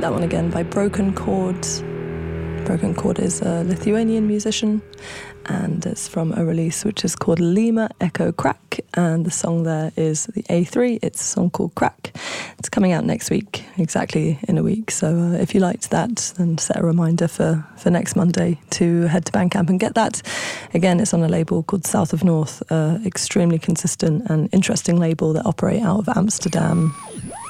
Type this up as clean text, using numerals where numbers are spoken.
That one again by Broken Chords. Broken Chord is a Lithuanian musician, and it's from a release which is called Lima Echo Crack, and the song there is the A3. It's a song called Crack. It's coming out next week, exactly in a week, so if you liked that, then set a reminder for next Monday to head to Bandcamp and get that. Again, it's on a label called South of North, extremely consistent and interesting label that operate out of Amsterdam.